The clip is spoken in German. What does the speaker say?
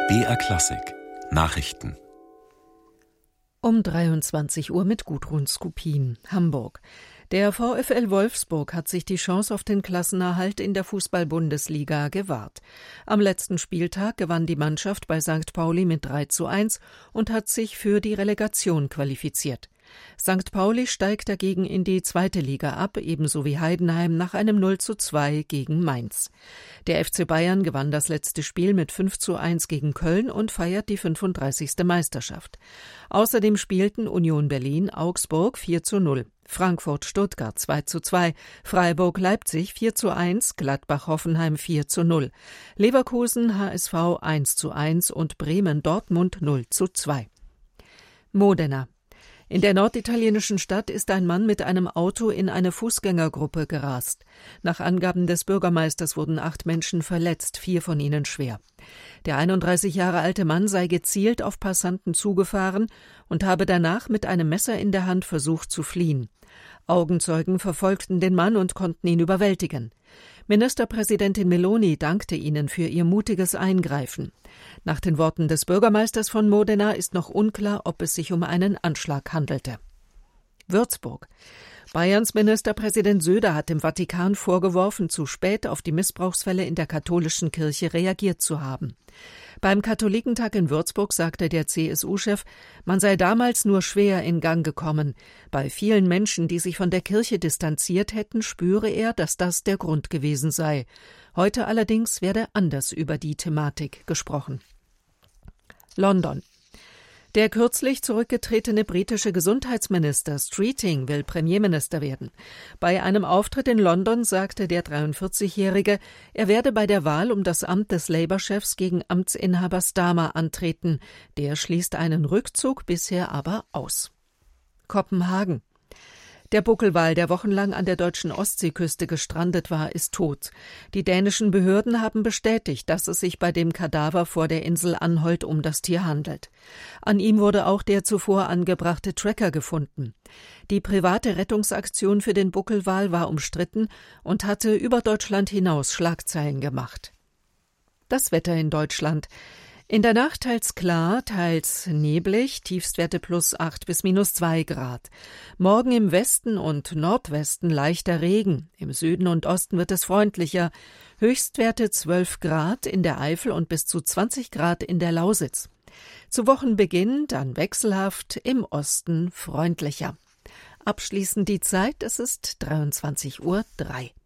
BR Klassik Nachrichten Um 23 Uhr mit Gudrun Skupin, Hamburg. Der VfL Wolfsburg hat sich die Chance auf den Klassenerhalt in der Fußball-Bundesliga gewahrt. Am letzten Spieltag gewann die Mannschaft bei St. Pauli mit 3:1 und hat sich für die Relegation qualifiziert. St. Pauli steigt dagegen in die zweite Liga ab, ebenso wie Heidenheim nach einem 0:2 gegen Mainz. Der FC Bayern gewann das letzte Spiel mit 5:1 gegen Köln und feiert die 35. Meisterschaft. Außerdem spielten Union Berlin Augsburg 4:0. Frankfurt-Stuttgart 2:2, Freiburg-Leipzig 4:1, Gladbach-Hoffenheim 4:0, Leverkusen-HSV 1:1 und Bremen-Dortmund 0:2. Modena. In der norditalienischen Stadt ist ein Mann mit einem Auto in eine Fußgängergruppe gerast. Nach Angaben des Bürgermeisters wurden 8 Menschen verletzt, 4 von ihnen schwer. Der 31 Jahre alte Mann sei gezielt auf Passanten zugefahren und habe danach mit einem Messer in der Hand versucht zu fliehen. Augenzeugen verfolgten den Mann und konnten ihn überwältigen. Ministerpräsidentin Meloni dankte ihnen für ihr mutiges Eingreifen. Nach den Worten des Bürgermeisters von Modena ist noch unklar, ob es sich um einen Anschlag handelte. Würzburg. Bayerns Ministerpräsident Söder hat dem Vatikan vorgeworfen, zu spät auf die Missbrauchsfälle in der katholischen Kirche reagiert zu haben. Beim Katholikentag in Würzburg sagte der CSU-Chef, man sei damals nur schwer in Gang gekommen. Bei vielen Menschen, die sich von der Kirche distanziert hätten, spüre er, dass das der Grund gewesen sei. Heute allerdings werde anders über die Thematik gesprochen. London. Der kürzlich zurückgetretene britische Gesundheitsminister Streeting will Premierminister werden. Bei einem Auftritt in London sagte der 43-Jährige, er werde bei der Wahl um das Amt des Labour-Chefs gegen Amtsinhaber Starmer antreten. Der schließt einen Rückzug bisher aber aus. Kopenhagen. Der Buckelwal, der wochenlang an der deutschen Ostseeküste gestrandet war, ist tot. Die dänischen Behörden haben bestätigt, dass es sich bei dem Kadaver vor der Insel Anholt um das Tier handelt. An ihm wurde auch der zuvor angebrachte Tracker gefunden. Die private Rettungsaktion für den Buckelwal war umstritten und hatte über Deutschland hinaus Schlagzeilen gemacht. Das Wetter in Deutschland. In der Nacht teils klar, teils neblig, Tiefstwerte +8 bis -2 Grad. Morgen im Westen und Nordwesten leichter Regen, im Süden und Osten wird es freundlicher. Höchstwerte 12 Grad in der Eifel und bis zu 20 Grad in der Lausitz. Zu Wochenbeginn dann wechselhaft, im Osten freundlicher. Abschließend die Zeit, es ist 23:03 Uhr.